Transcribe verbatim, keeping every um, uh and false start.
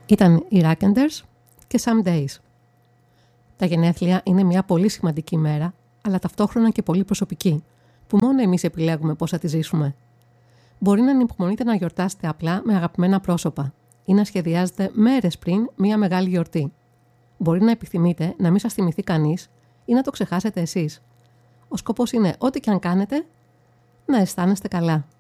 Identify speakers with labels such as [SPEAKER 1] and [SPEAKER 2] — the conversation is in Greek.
[SPEAKER 1] Ήταν οι Rockenders και Some Days. Τα γενέθλια είναι μια πολύ σημαντική μέρα, αλλά ταυτόχρονα και πολύ προσωπική, που μόνο εμείς επιλέγουμε πώς θα τη ζήσουμε. Μπορεί να ανυπομονείτε να γιορτάσετε απλά με αγαπημένα πρόσωπα ή να σχεδιάζετε μέρες πριν μια μεγάλη γιορτή. Μπορεί να επιθυμείτε να μην σας θυμηθεί κανείς ή να το ξεχάσετε εσείς. Ο σκοπός είναι ό,τι και αν κάνετε, να αισθάνεστε καλά.